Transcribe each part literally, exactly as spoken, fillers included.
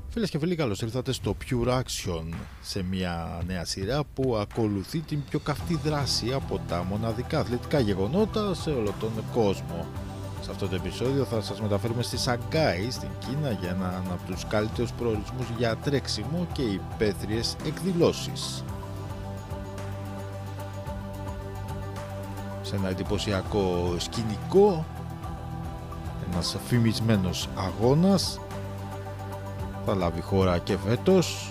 Φίλες και φίλοι, καλώς ήρθατε στο Pure Action, σε μια νέα σειρά που ακολουθεί την πιο καυτή δράση από τα μοναδικά αθλητικά γεγονότα σε όλο τον κόσμο. Σε αυτό το επεισόδιο θα σας μεταφέρουμε στη Σαγκάη, στην Κίνα, για έναν από τους καλύτερους προορισμούς για τρέξιμο και υπαίθριες εκδηλώσεις. Σε ένα εντυπωσιακό σκηνικό, ένας φημισμένος αγώνας θα λάβει χώρα και φέτος,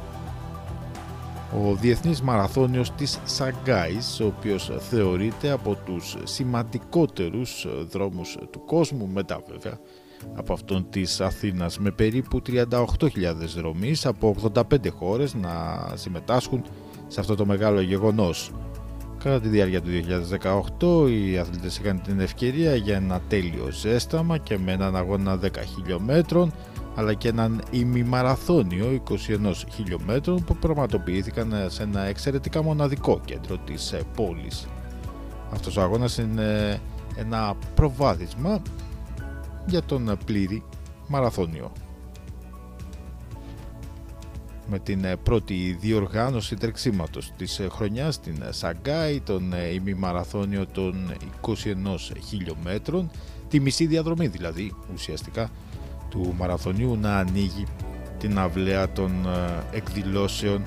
ο Διεθνής Μαραθώνιος της Σαγκάης, ο οποίος θεωρείται από τους σημαντικότερους δρόμους του κόσμου, μετά βέβαια από αυτόν της Αθήνας, με περίπου τριάντα οκτώ χιλιάδες δρομείς από ογδόντα πέντε χώρες να συμμετάσχουν σε αυτό το μεγάλο γεγονός. Κατά τη διάρκεια του δύο χιλιάδες δεκαοκτώ οι αθλητές είχαν την ευκαιρία για ένα τέλειο ζέσταμα και με έναν αγώνα δέκα χιλιόμετρων, αλλά και έναν ημιμαραθώνιο είκοσι ένα χιλιόμετρων που πραγματοποιήθηκαν σε ένα εξαιρετικά μοναδικό κέντρο της πόλης. Αυτός ο αγώνας είναι ένα προβάδισμα για τον πλήρη μαραθώνιο, με την πρώτη διοργάνωση τρεξίματος της χρονιάς στην Σαγκάη, τον ημιμαραθώνιο των είκοσι ένα χιλιόμετρων, τη μισή διαδρομή δηλαδή ουσιαστικά του μαραθωνίου, να ανοίγει την αυλαία των εκδηλώσεων,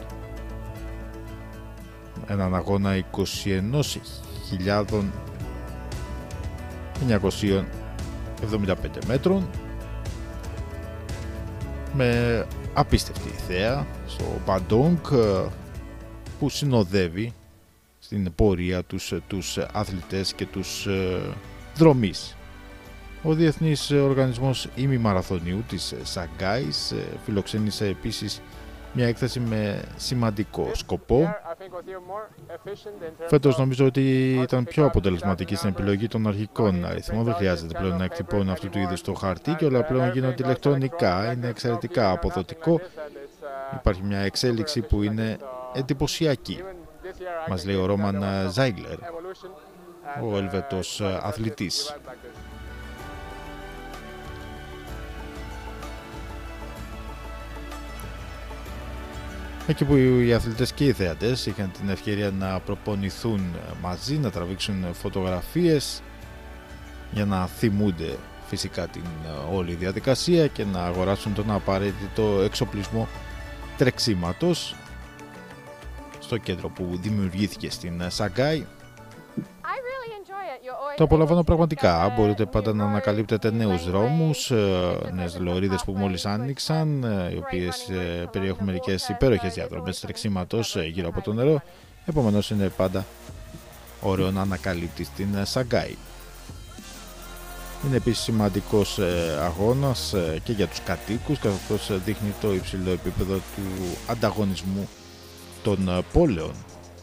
έναν αγώνα είκοσι ένα χιλιάδες εννιακόσια εβδομήντα πέντε μέτρων, με απίστευτη θέα στο Μπαντόγκ, που συνοδεύει στην πορεία τους, τους αθλητές και τους δρομείς. Ο Διεθνής Οργανισμός Ημιμαραθωνίου της Σαγκάης φιλοξένησε επίσης μια έκθεση με σημαντικό σκοπό. Φέτος νομίζω ότι ήταν πιο αποτελεσματική στην επιλογή των αρχικών αριθμών. Δεν χρειάζεται πλέον να εκτυπώνουν αυτού του είδους το χαρτί και όλα πλέον γίνονται ηλεκτρονικά. Είναι εξαιρετικά αποδοτικό. Υπάρχει μια εξέλιξη που είναι εντυπωσιακή, μας λέει ο Ρόμαν Ζάιγλερ, ο Ελβετός αθλητής. Εκεί που οι αθλητές και οι θεατές είχαν την ευκαιρία να προπονηθούν μαζί, να τραβήξουν φωτογραφίες για να θυμούνται φυσικά την όλη διαδικασία και να αγοράσουν τον απαραίτητο εξοπλισμό τρεξίματος στο κέντρο που δημιουργήθηκε στην Σαγκάη. Το απολαμβάνω πραγματικά. Μπορείτε πάντα να ανακαλύπτετε νέους δρόμους, νέες λωρίδες που μόλις άνοιξαν, οι οποίες περιέχουν μερικές υπέροχες διαδρομές τρεξίματος γύρω από το νερό. Επομένως είναι πάντα ωραίο να ανακαλύπτεις την Σαγκάη. Είναι επίσης σημαντικός αγώνας και για τους κατοίκους, καθώς δείχνει το υψηλό επίπεδο του ανταγωνισμού των πόλεων.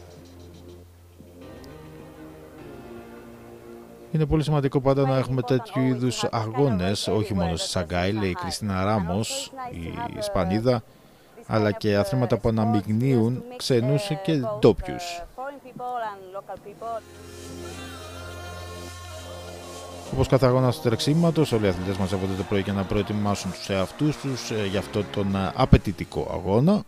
Είναι πολύ σημαντικό πάντα να έχουμε τέτοιου είδους αγώνες, όχι μόνο στη Σαγκάη, λέει η Κριστίνα Ράμος, η Ισπανίδα, αλλά και αθλήματα που αναμειγνύουν ξένους και ντόπιους. Όπως κάθε αγώνα του τρεξίματος, όλοι οι αθλητές μαζεύονται το πρωί για να προετοιμάσουν τους εαυτούς τους για αυτό τον απαιτητικό αγώνα.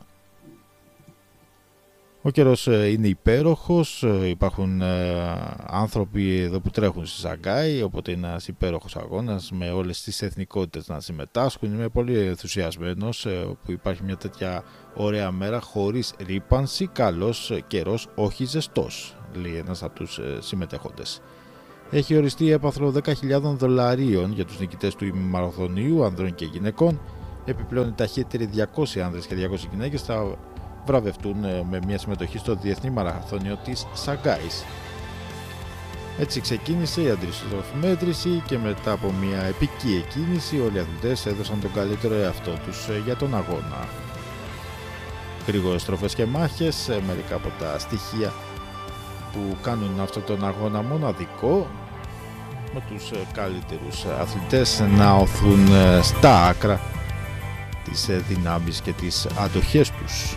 Ο καιρός είναι υπέροχος, υπάρχουν άνθρωποι εδώ που τρέχουν στη Σαγκάη, οπότε είναι ένας υπέροχος αγώνας με όλες τις εθνικότητες να συμμετάσχουν. Είμαι πολύ ενθουσιασμένος που υπάρχει μια τέτοια ωραία μέρα χωρίς ρύπανση, καλός καιρός, όχι ζεστός, λέει ένας από τους συμμετέχοντες. Έχει οριστεί έπαθρο δέκα χιλιάδες δολαρίων για τους νικητές του ημιμαραθωνίου, ανδρών και γυναικών. Επιπλέον οι ταχύτεροι διακόσιοι άνδρες και διακόσιες γυναίκες θα βραβευτούν με μια συμμετοχή στο Διεθνή Μαραθώνιο της Σαγκάης. Έτσι ξεκίνησε η αντιστροφή μέτρηση και μετά από μια επική εκκίνηση όλοι οι αθλητές έδωσαν τον καλύτερο εαυτό τους για τον αγώνα. Γρήγορες στροφές και μάχες, μερικά από τα στοιχεία που κάνουν αυτόν τον αγώνα μοναδικό, με τους καλύτερους αθλητές να οθούν στα άκρα τις δυνάμεις και τις αντοχές τους.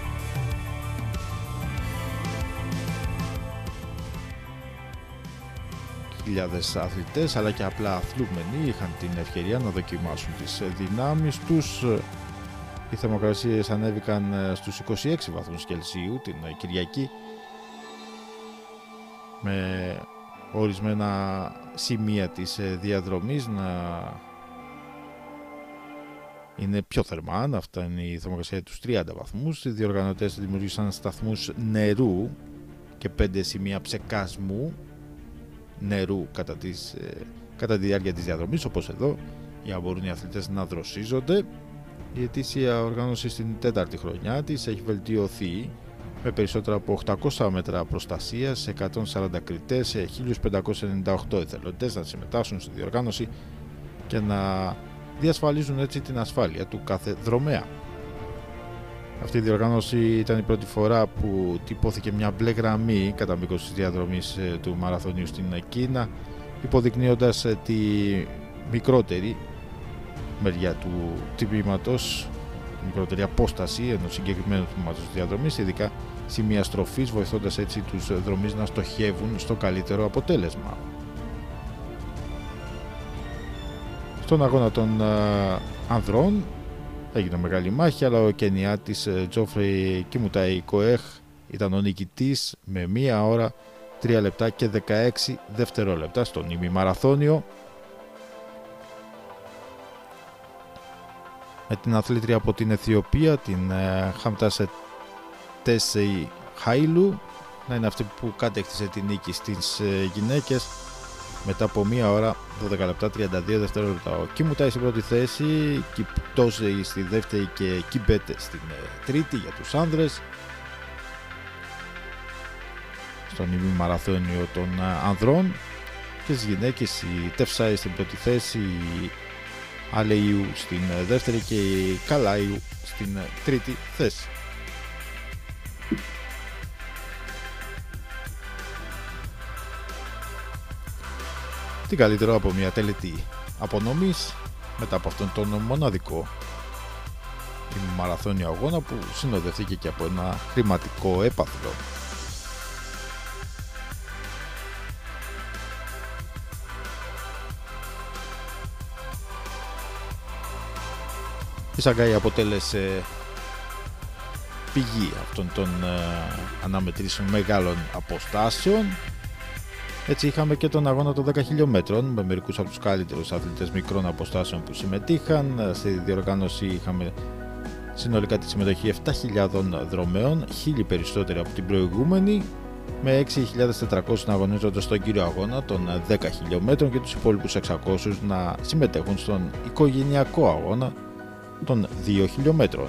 Χιλιάδες αθλητές αλλά και απλά αθλούμενοι είχαν την ευκαιρία να δοκιμάσουν τις δυνάμεις τους Οι θερμοκρασίες ανέβηκαν στους είκοσι έξι βαθμούς Κελσίου την Κυριακή, με ορισμένα σημεία της διαδρομής να είναι πιο θερμά, να φτάνει η θερμοκρασία τους τριάντα βαθμούς. Οι διοργανωτές δημιούργησαν σταθμούς νερού και πέντε σημεία ψεκάσμου νερού κατά, τις, κατά τη διάρκεια της διαδρομής, όπως εδώ, για να μπορούν οι αθλητές να δροσίζονται. Η ετήσια οργάνωση στην τέταρτη χρονιά της έχει βελτιωθεί με περισσότερα από οκτακόσια μέτρα προστασίας σε εκατόν σαράντα κριτές, σε χίλια πεντακόσιοι ενενήντα οκτώ εθελοντές να συμμετάσχουν στη διοργάνωση και να διασφαλίζουν έτσι την ασφάλεια του κάθε δρομέα. Αυτή η διοργάνωση ήταν η πρώτη φορά που τυπώθηκε μια μπλε γραμμή κατά μήκος της διαδρομής του μαραθωνίου στην Κίνα, υποδεικνύοντας τη μικρότερη μεριά του τυπήματος, μικρότερη απόσταση ενός συγκεκριμένου τμήματος της διαδρομής, ειδικά σημεία στροφής, βοηθώντας έτσι τους δρομείς να στοχεύουν στο καλύτερο αποτέλεσμα. Στον αγώνα των uh, ανδρών έγινε μεγάλη μάχη, αλλά ο Κενιάτης Τζόφρεϊ Κιμουτάι Κοέχ ήταν ο νικητής με μία ώρα, τρία λεπτά και δεκαέξι δευτερόλεπτα στον ημιμαραθώνιο, με την αθλήτρια από την Αιθιοπία, την uh, Χάμτασε Τέσεϊ Χάιλου, να είναι αυτή που κατέκτησε την νίκη στις uh, γυναίκες μετά από μία ώρα, δώδεκα λεπτά, τριάντα δύο δευτερόλεπτα. Ο Κιμουτάι στην πρώτη θέση, Κιπτόζεϊ στη δεύτερη και Κιμπέτε στην τρίτη για τους άνδρες. Στον ημιμαραθώνιο των ανδρών και στις γυναίκες η Τεφσάι στην πρώτη θέση, η Αλεϊού στην δεύτερη και η Καλάιου στην τρίτη θέση. Τι καλύτερο από μια τελετή απονομής μετά από αυτόν τον μοναδικό μαραθώνιο αγώνα που συνοδευτήκε και από ένα χρηματικό έπαθλο. Η Σαγκάη αποτέλεσε πηγή αυτών των ε, αναμετρήσεων μεγάλων αποστάσεων. Έτσι είχαμε και τον αγώνα των δέκα χιλιόμετρων με μερικούς από τους καλύτερους αθλητές μικρών αποστάσεων που συμμετείχαν. Στη διοργάνωση είχαμε συνολικά τη συμμετοχή επτά χιλιάδες δρομέων, χίλιοι περισσότεροι από την προηγούμενη, με έξι χιλιάδες τετρακόσιοι να αγωνίζονται στον κύριο αγώνα των δέκα χιλιόμετρων και τους υπόλοιπους εξακόσιους να συμμετέχουν στον οικογενειακό αγώνα των δύο χιλιόμετρων.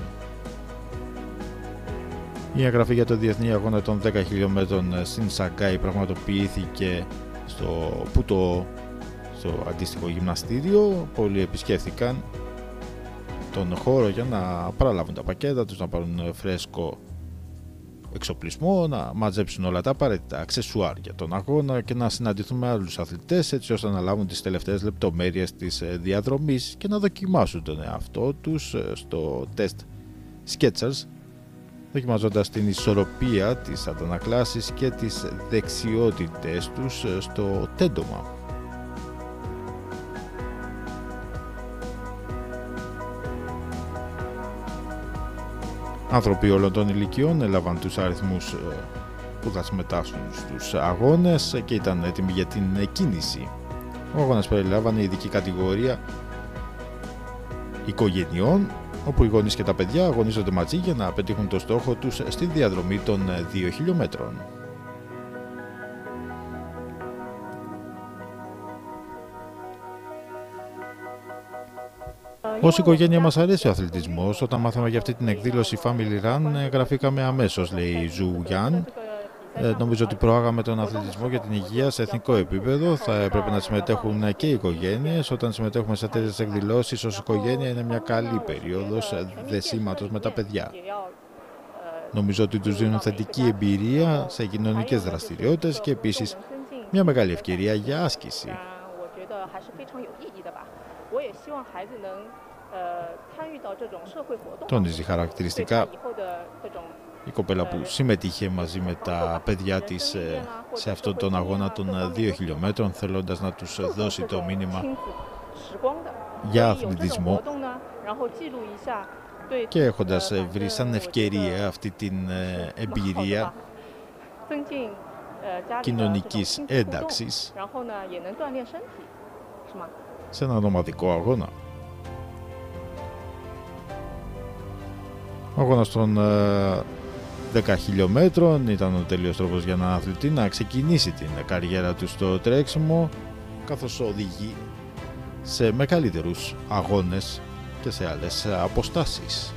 Η εγγραφή για το Διεθνή Αγώνα των δέκα χιλιόμετρων στην Σαγκάη πραγματοποιήθηκε στο Πούτο, στο αντίστοιχο γυμναστήριο. Πολλοί επισκέφθηκαν τον χώρο για να παραλάβουν τα πακέτα τους, να πάρουν φρέσκο εξοπλισμό, να μαζέψουν όλα τα απαραίτητα αξεσουάρ για τον αγώνα και να συναντηθούν με άλλους αθλητές, έτσι ώστε να λάβουν τις τελευταίες λεπτομέρειες της διαδρομής και να δοκιμάσουν τον εαυτό τους στο τεστ Skechers, δοκιμαζόντας την ισορροπία, τις αντανακλάσεις και τις δεξιότητες τους στο τέντομα. Άνθρωποι όλων των ηλικιών έλαβαν τους αριθμούς που θα συμμετάσχουν στους αγώνες και ήταν έτοιμοι για την κίνηση. Ο αγώνας περιλάμβανε ειδική κατηγορία οικογενειών, όπου οι γονείς και τα παιδιά αγωνίζονται μαζί για να πετύχουν το στόχο τους στη διαδρομή των δύο χιλιόμετρων. Ως οικογένεια μας αρέσει ο αθλητισμός. Όταν μάθαμε για αυτή την εκδήλωση Family Run, γραφήκαμε αμέσως, λέει η Ζου Γιάν. Ε, νομίζω ότι προάγαμε τον αθλητισμό για την υγεία σε εθνικό επίπεδο. Θα έπρεπε να συμμετέχουν και οι οικογένειες. Όταν συμμετέχουμε σε τέτοιες εκδηλώσεις ως οικογένεια, είναι μια καλή περίοδος δεσίματος με τα παιδιά. Νομίζω ότι τους δίνουν θετική εμπειρία σε κοινωνικές δραστηριότητες και επίσης μια μεγάλη ευκαιρία για άσκηση. Τόνιζει χαρακτηριστικά η κοπέλα που συμμετείχε μαζί με τα παιδιά της σε αυτόν τον αγώνα των δύο χιλιόμετρων, θέλοντας να τους δώσει το μήνυμα για αθλητισμό και έχοντας βρει σαν ευκαιρία αυτή την εμπειρία κοινωνικής ένταξης σε έναν ομαδικό αγώνα. Ο αγώνας των δέκα χιλιόμετρων ήταν ο τελείως τρόπος για έναν αθλητή να ξεκινήσει την καριέρα του στο τρέξιμο, καθώς οδηγεί σε μεγαλύτερους αγώνες και σε άλλες αποστάσεις.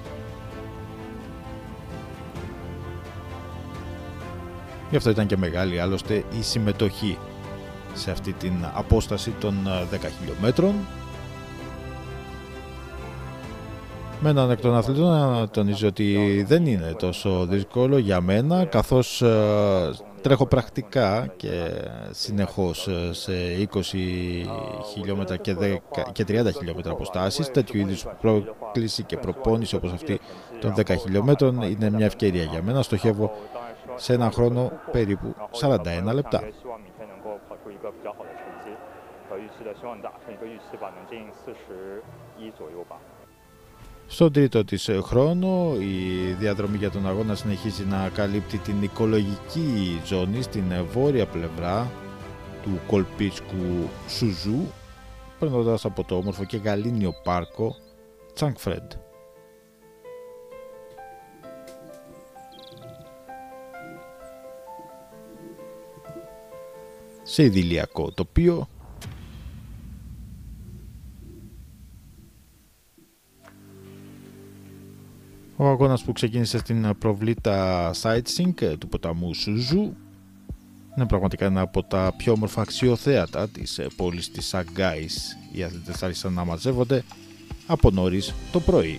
Γι' αυτό ήταν και μεγάλη άλλωστε η συμμετοχή σε αυτή την απόσταση των δέκα χιλιόμετρων. Με έναν εκ των αθλητών να τονίζω ότι δεν είναι τόσο δύσκολο για μένα, καθώς ε, τρέχω πρακτικά και συνεχώς σε είκοσι χιλιόμετρα και, δέκα, και τριάντα χιλιόμετρα αποστάσεις. Τέτοιου είδους πρόκληση και προπόνηση όπως αυτή των δέκα χιλιόμετρων είναι μια ευκαιρία για μένα. Στοχεύω σε έναν χρόνο περίπου σαράντα ένα λεπτά. Στον τρίτο της χρόνο η διαδρομή για τον αγώνα συνεχίζει να καλύπτει την οικολογική ζώνη στην βόρεια πλευρά του κολπίσκου Σουζού, περνώντας από το όμορφο και γαλήνιο πάρκο Τσάνγκφρεντ. Σε ιδηλιακό τοπίο, ο αγώνας που ξεκίνησε στην προβλήτα sightseeing του ποταμού Σουζού είναι πραγματικά ένα από τα πιο όμορφα αξιοθέατα της πόλης της Σαγκάης. Οι αθλητές άρχισαν να μαζεύονται από νωρίς το πρωί.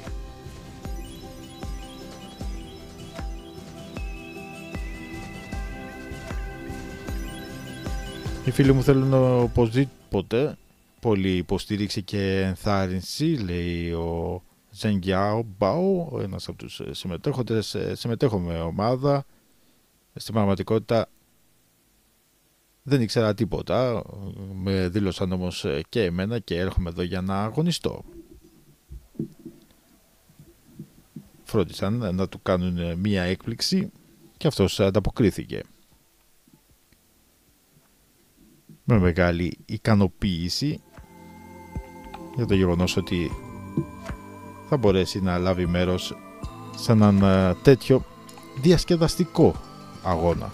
Οι φίλοι μου θέλουν οπωσδήποτε πολύ υποστήριξη και ενθάρρυνση, λέει ο Ζενγκιάο Μπάου, ένας από τους συμμετέχοντες. Συμμετέχω με ομάδα. Στην πραγματικότητα δεν ήξερα τίποτα. Με δήλωσαν όμως και εμένα και έρχομαι εδώ για να αγωνιστώ. Φρόντισαν να του κάνουν μία έκπληξη και αυτός ανταποκρίθηκε. Με μεγάλη ικανοποίηση για το γεγονός ότι θα μπορέσει να λάβει μέρος σε έναν τέτοιο διασκεδαστικό αγώνα.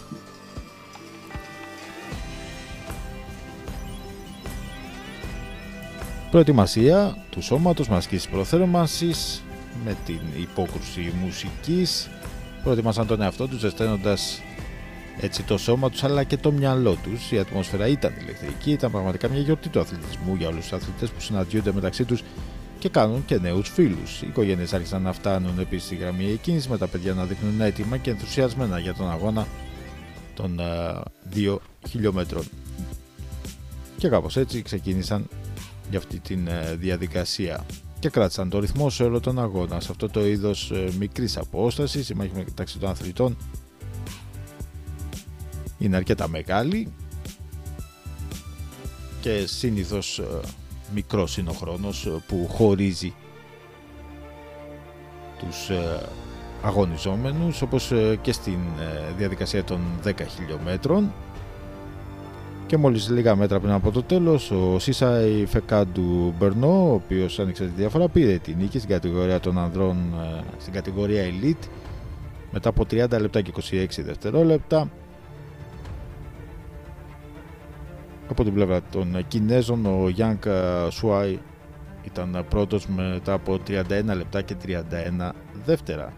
Προετοιμασία του σώματος με ασκήσεις προθέρμανσης, με την υπόκρουση μουσικής. Προετοιμάσαν τον εαυτό τους ζεσταίνοντας έτσι το σώμα τους αλλά και το μυαλό τους. Η ατμόσφαιρα ήταν ηλεκτρική, ήταν πραγματικά μια γιορτή του αθλητισμού για όλους τους αθλητές που συναντιούνται μεταξύ τους και κάνουν και νέους φίλους. Οι οικογένειες άρχισαν να φτάνουν επίσης στη γραμμή εκκίνηση, με τα παιδιά να δείχνουν έτοιμα και ενθουσιασμένα για τον αγώνα των uh, δύο χιλιόμετρων. Και κάπως έτσι ξεκίνησαν για αυτή τη uh, διαδικασία και κράτησαν το ρυθμό σε όλο τον αγώνα. Σε αυτό το είδος uh, μικρής απόστασης, η μάχη μεταξύ των αθλητών είναι αρκετά μεγάλη και συνήθως uh, μικρός είναι ο χρόνος που χωρίζει τους ε, αγωνιζόμενους, όπως ε, και στην ε, διαδικασία των δέκα χιλιόμετρων. Και μόλις λίγα μέτρα πριν από το τέλος, ο Σίσαϊ Φεκάντου Μπερνό, ο οποίος άνοιξε τη διαφορά, πήρε τη νίκη στην κατηγορία των ανδρών, ε, στην κατηγορία Elite, μετά από τριάντα λεπτά και είκοσι έξι δευτερόλεπτα. Από την πλευρά των Κινέζων, ο Γιάνγκ Σουάι ήταν πρώτος μετά από τριάντα ένα λεπτά και τριάντα ένα δεύτερα.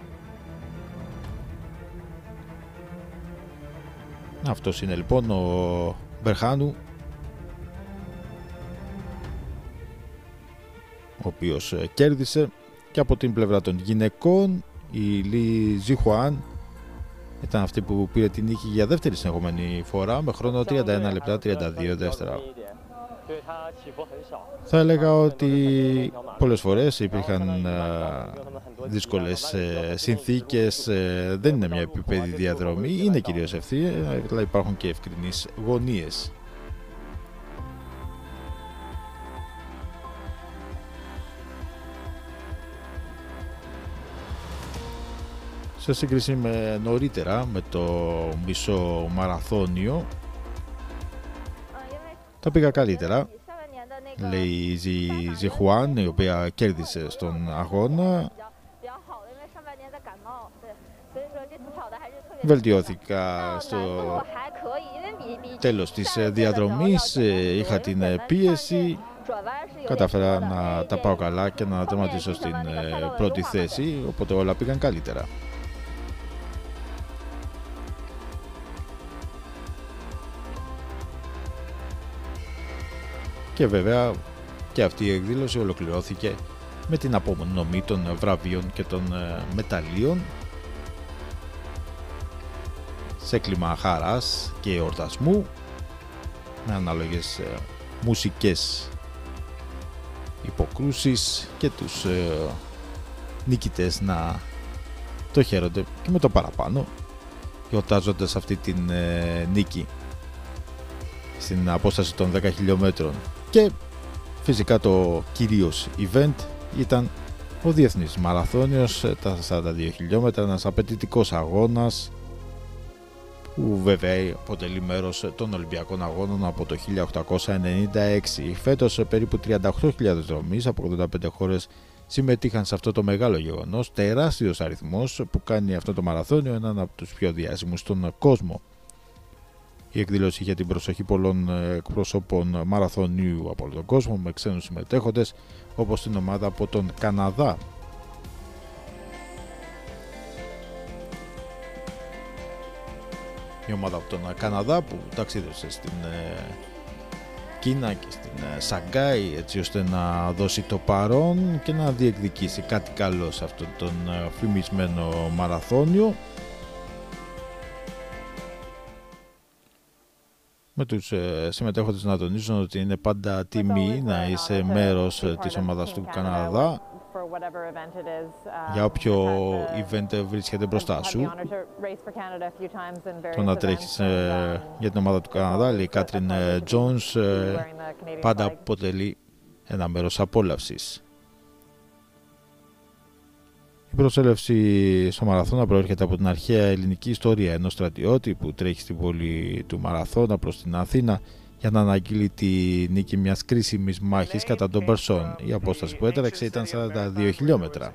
Αυτός είναι λοιπόν ο Μπερχάνου, ο οποίος κέρδισε. Και από την πλευρά των γυναικών, η Λι Ζιχουάν ήταν αυτή που πήρε την νίκη για δεύτερη συνεχόμενη φορά με χρόνο τριάντα ένα λεπτά τριάντα δύο δεύτερα. Θα έλεγα ότι πολλές φορές υπήρχαν δύσκολες συνθήκες, δεν είναι μια επίπεδη διαδρομή, είναι κυρίως ευθεία, αλλά υπάρχουν και ευκρινείς γωνίες. σε σύγκριση με νωρίτερα, με το μισό μαραθώνιο, τα πήγα καλύτερα, λέει η Ζι Ζιχουάν, η οποία κέρδισε στον αγώνα. Βελτιώθηκα στο τέλος της διαδρομής, είχα την πίεση, κατάφερα να τα πάω καλά και να τερματίσω στην πρώτη θέση, οπότε όλα πήγαν καλύτερα. Και βέβαια και αυτή η εκδήλωση ολοκληρώθηκε με την απονομή των βραβείων και των μεταλλίων σε κλίμα χαράς και εορτασμού, με ανάλογες μουσικές υποκρούσεις και τους ε, νικητές να το χαίρονται και με το παραπάνω, γιορτάζοντας αυτή την ε, νίκη στην απόσταση των δέκα χιλιόμετρων. Και φυσικά το κυρίως event ήταν ο Διεθνής Μαραθώνιος, τα σαράντα δύο χιλιόμετρα, ένας απαιτητικός αγώνας που βέβαια αποτελεί μέρος των Ολυμπιακών Αγώνων από το χίλια οκτακόσια ενενήντα έξι. Φέτος περίπου τριάντα οκτώ χιλιάδες δρομείς από ογδόντα πέντε χώρες συμμετείχαν σε αυτό το μεγάλο γεγονός, τεράστιος αριθμός που κάνει αυτό το μαραθώνιο έναν από τους πιο διάσημους στον κόσμο. Η εκδήλωση είχε την προσοχή πολλών εκπροσώπων μαραθωνίου από όλο τον κόσμο, με ξένους συμμετέχοντες όπως την ομάδα από τον Καναδά. Η ομάδα από τον Καναδά που ταξίδευσε στην Κίνα και στην Σαγκάη έτσι ώστε να δώσει το παρόν και να διεκδικήσει κάτι καλό σε αυτόν τον φημισμένο μαραθώνιο, με τους συμμετέχοντες να τονίζουν ότι είναι πάντα τιμή να είσαι μέρος της ομάδας του Καναδά για όποιο event βρίσκεται μπροστά σου. Το να τρέχεις ε, για την ομάδα του Καναδά, λέει η Κάτριν Τζόνς, ε, πάντα αποτελεί ένα μέρος απόλαυσης. Η προσέλευση στο Μαραθώνα προέρχεται από την αρχαία ελληνική ιστορία ενός στρατιώτη που τρέχει στην πόλη του Μαραθώνα προς την Αθήνα για να αναγγείλει τη νίκη μιας κρίσιμης μάχης κατά των Περσών. Η απόσταση που έτρεξε ήταν σαράντα δύο χιλιόμετρα.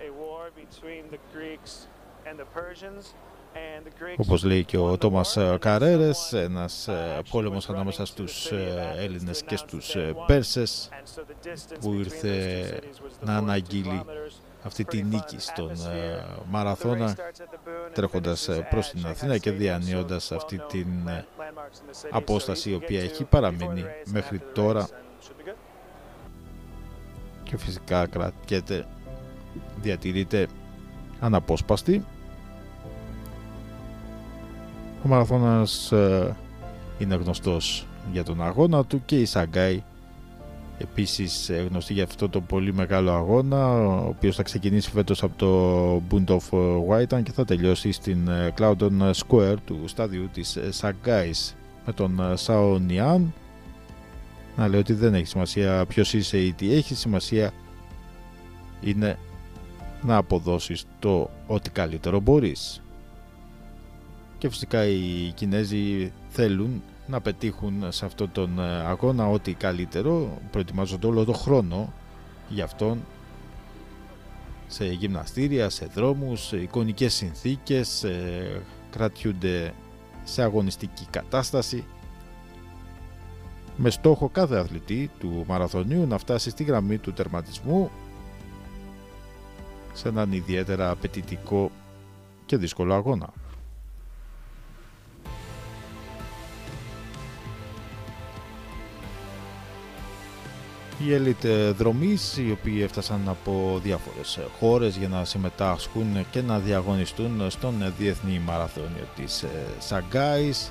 Όπως λέει και ο Τόμας Καρέρες, ένας πόλεμος ανάμεσα στους Έλληνες και στους Πέρσες που ήρθε να αναγγείλει αυτή τη νίκη στον Μαραθώνα, τρέχοντας προς την Αθήνα και διανύοντας αυτή την απόσταση η οποία έχει παραμείνει μέχρι τώρα και φυσικά κρατιέται, διατηρείται αναπόσπαστη. Ο Μαραθώνας είναι γνωστός για τον αγώνα του και η Σαγκάη επίσης γνωστή για αυτό το πολύ μεγάλο αγώνα, ο οποίος θα ξεκινήσει φέτος από το Bund of Waitan και θα τελειώσει στην Cloudon Square του στάδιου της Σαγκάης με τον Σαο Νιάν να λέει ότι δεν έχει σημασία ποιος είσαι ή τι έχει, σημασία είναι να αποδώσεις το ό,τι καλύτερο μπορείς. Και φυσικά οι Κινέζοι θέλουν να πετύχουν σε αυτόν τον αγώνα ό,τι καλύτερο, προετοιμάζονται όλο τον χρόνο γι' αυτόν, σε γυμναστήρια, σε δρόμους, σε εικονικές συνθήκες, κρατιούνται σε αγωνιστική κατάσταση με στόχο κάθε αθλητή του μαραθωνίου να φτάσει στη γραμμή του τερματισμού σε έναν ιδιαίτερα απαιτητικό και δύσκολο αγώνα. Οι ελίτ δρομείς, οι οποίοι έφτασαν από διάφορες χώρες για να συμμετάσχουν και να διαγωνιστούν στον Διεθνή Μαραθώνιο της Σαγκάης.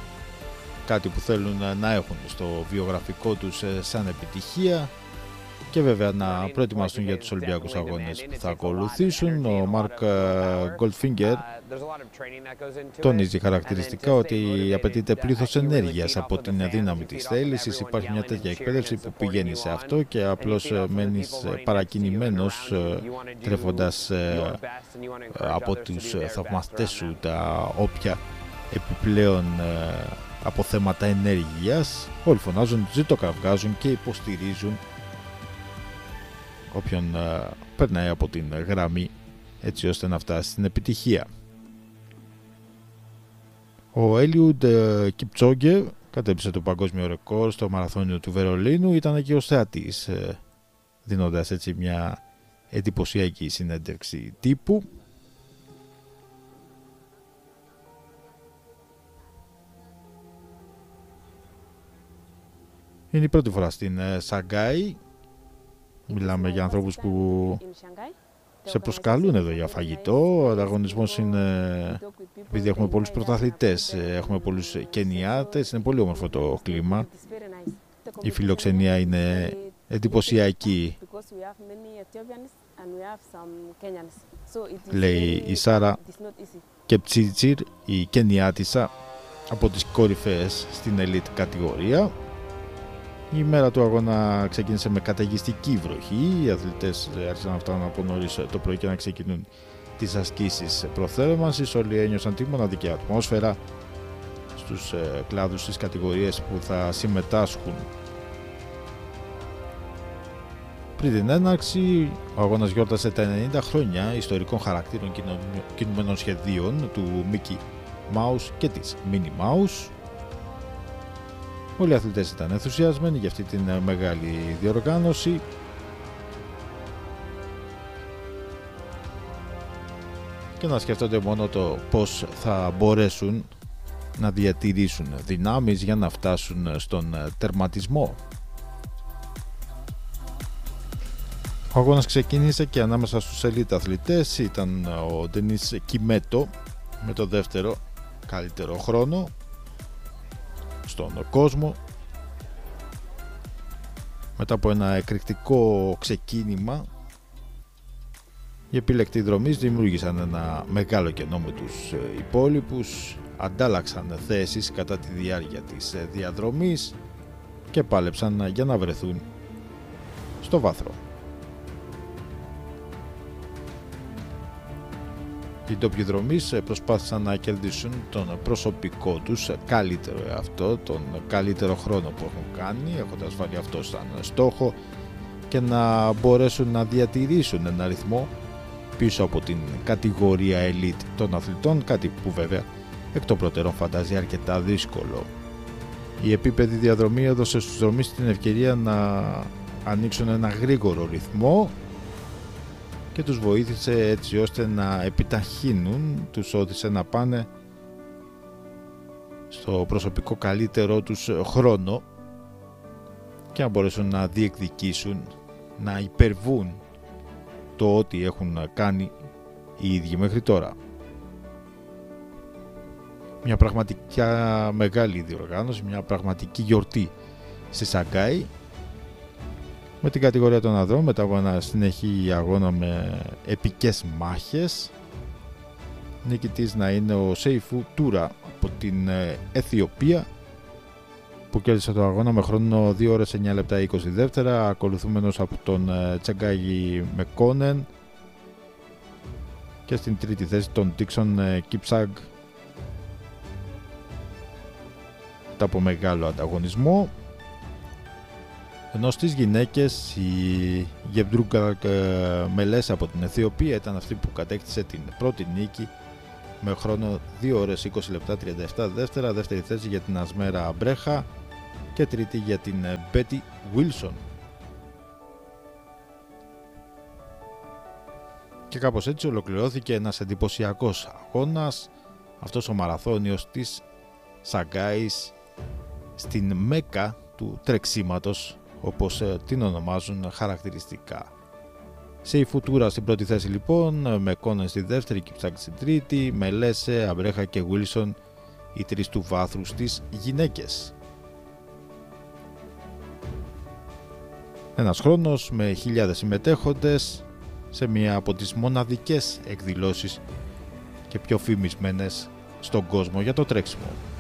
Κάτι που θέλουν να έχουν στο βιογραφικό τους σαν επιτυχία. και βέβαια να προετοιμαστούν για τους Ολυμπιακούς Αγώνες που θα ακολουθήσουν. Ο Μάρκ Γκολτφίνγκερ τονίζει χαρακτηριστικά ότι απαιτείται πλήθος ενέργειας από την δύναμη της θέλησης. Υπάρχει μια τέτοια εκπαίδευση που πηγαίνει σε αυτό και απλώς μένεις παρακινημένος τρέφοντας από τους θαυμαστές σου τα όποια επιπλέον αποθέματα ενέργειας. Όλοι φωνάζουν, ζητοκραυγάζουν και υποστηρίζουν όποιον uh, περνάει από την γραμμή έτσι ώστε να φτάσει στην επιτυχία. Ο Έλιουντ Κιπτσόγκε κατέπισε το παγκόσμιο ρεκόρ στο μαραθώνιο του Βερολίνου, ήταν και ο θεατής, δίνοντας έτσι μια εντυπωσιακή συνέντευξη τύπου. Είναι η πρώτη φορά στην Σαγκάη. Μιλάμε για ανθρώπους που σε προσκαλούν εδώ για φαγητό. Ο ανταγωνισμός είναι, επειδή έχουμε πολλούς πρωταθλητές, έχουμε πολλούς Κενιάτες, είναι πολύ όμορφο το κλίμα. Η φιλοξενία είναι εντυπωσιακή, λέει η Σάρα Κεπτσίτσιρ, η Κενιάτισσα, από τις κορυφαίες στην elite κατηγορία. Η μέρα του αγώνα ξεκίνησε με καταιγιστική βροχή. Οι αθλητές άρχισαν να φτάνουν από νωρίς το πρωί και να ξεκινούν τις ασκήσεις προθέρμανσης. Όλοι ένιωσαν τη μοναδική ατμόσφαιρα στους κλάδους, στις κατηγορίες που θα συμμετάσχουν. Πριν την έναρξη, ο αγώνας γιόρτασε τα ενενήντα χρόνια ιστορικών χαρακτήρων κινουμένων σχεδίων του Mickey Mouse και της Minnie Mouse. Όλοι οι αθλητές ήταν ενθουσιασμένοι για αυτή την μεγάλη διοργάνωση. Και να σκέφτονται μόνο το πώς θα μπορέσουν να διατηρήσουν δυνάμεις για να φτάσουν στον τερματισμό. Ο αγώνας ξεκίνησε και ανάμεσα στους ελίτ αθλητές ήταν ο Ντενίς Κιμέτο με το δεύτερο καλύτερο χρόνο στον κόσμο. Μετά από ένα εκρηκτικό ξεκίνημα, οι επιλεκτοί δρομείς δημιούργησαν ένα μεγάλο κενό με τους υπόλοιπους, αντάλλαξαν θέσεις κατά τη διάρκεια της διαδρομής και πάλεψαν για να βρεθούν στο βάθρο. Οι ντόπιοι δρομείς προσπάθησαν να κερδίσουν τον προσωπικό τους καλύτερο εαυτό, τον καλύτερο χρόνο που έχουν κάνει, έχοντας βάλει αυτό σαν στόχο, και να μπορέσουν να διατηρήσουν ένα ρυθμό πίσω από την κατηγορία elite των αθλητών, κάτι που βέβαια εκ των προτέρων φαντάζει αρκετά δύσκολο. Η επίπεδη διαδρομή έδωσε στους δρομείς την ευκαιρία να ανοίξουν ένα γρήγορο ρυθμό και τους βοήθησε έτσι ώστε να επιταχύνουν, τους όθησε να πάνε στο προσωπικό καλύτερό τους χρόνο και να μπορέσουν να διεκδικήσουν, να υπερβούν το ό,τι έχουν κάνει οι ίδιοι μέχρι τώρα. Μια πραγματικά μεγάλη διοργάνωση, μια πραγματική γιορτή στη Σαγκάη, με την κατηγορία των ανδρών μετά από ένα συνεχή αγώνα με επικές μάχες. Νικητής να είναι ο Σέιφου Τούρα από την Αιθιοπία, που κέρδισε το αγώνα με χρόνο δύο ώρες εννιά λεπτά είκοσι δεύτερα, ακολουθούμενος από τον Τσαγκάγι Μεκόνεν, και στην τρίτη θέση τον Τίξον Κιψάγκ μετά από μεγάλο ανταγωνισμό. Ενώ στις γυναίκες η Γεβντρούγκα Μελέσα από την Αιθιοπία ήταν αυτή που κατέκτησε την πρώτη νίκη με χρόνο δύο ώρες είκοσι λεπτά τριάντα επτά δεύτερα, δεύτερη θέση για την Ασμέρα Αμπρέχα και τρίτη για την Μπέτι Βίλσον. Και κάπως έτσι ολοκληρώθηκε ένας εντυπωσιακός αγώνας, αυτός ο μαραθώνιος της Σαγκάης, στην Μέκα του τρεξίματος, όπως την ονομάζουν χαρακτηριστικά. Σέιφου Τούρα στην πρώτη θέση λοιπόν, Μεκόνεν στη δεύτερη, Κιψάκ στην τρίτη, Μελέσε, Αμπρέχα και Βίλσον οι τρεις του βάθρου στις γυναίκες. Ένας χρόνος με χιλιάδες συμμετέχοντες σε μία από τις μοναδικές εκδηλώσεις και πιο φημισμένες στον κόσμο για το τρέξιμο.